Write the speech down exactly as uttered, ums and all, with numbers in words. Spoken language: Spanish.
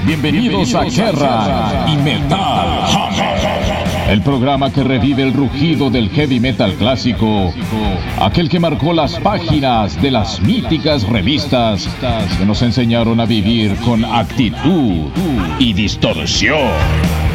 Bienvenidos a Guerra y Metal. El programa que revive el rugido del heavy metal clásico, aquel que marcó las páginas de las míticas revistas que nos enseñaron a vivir con actitud y distorsión.